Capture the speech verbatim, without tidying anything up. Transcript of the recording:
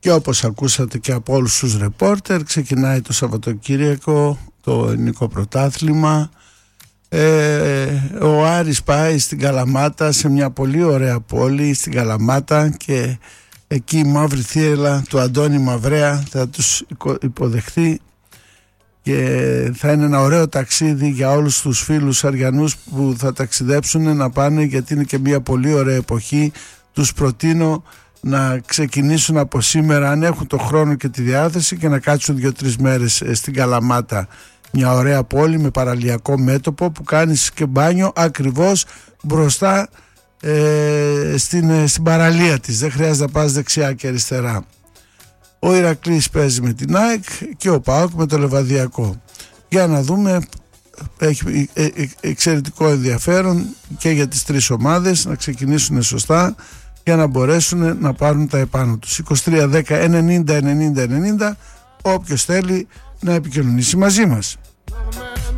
Και όπως ακούσατε και από όλους τους ρεπόρτερ, ξεκινάει το Σαββατοκύριακο το ελληνικό πρωτάθλημα. ε, Ο Άρης πάει στην Καλαμάτα, σε μια πολύ ωραία πόλη στην Καλαμάτα, και εκεί η μαύρη θύελλα του Αντώνη Μαυρέα θα τους υποδεχθεί και θα είναι ένα ωραίο ταξίδι για όλους τους φίλους Αριανούς που θα ταξιδέψουν να πάνε, γιατί είναι και μια πολύ ωραία εποχή. Τους προτείνω να ξεκινήσουν από σήμερα, αν έχουν το χρόνο και τη διάθεση, και να κάτσουν δύο-τρεις μέρες στην Καλαμάτα, μια ωραία πόλη με παραλιακό μέτωπο που κάνεις και μπάνιο ακριβώς μπροστά ε, στην, στην παραλία της, δεν χρειάζεται να πας δεξιά και αριστερά. Ο Ηρακλής παίζει με την ΑΕΚ και ο ΠΑΟΚ με το Λεβαδιακό. Για να δούμε, έχει εξαιρετικό ενδιαφέρον και για τις τρεις ομάδες να ξεκινήσουν σωστά για να μπορέσουν να πάρουν τα επάνω τους. είκοσι τρία δέκα ενενήντα ενενήντα ενενήντα, όποιος θέλει να επικοινωνήσει μαζί μας.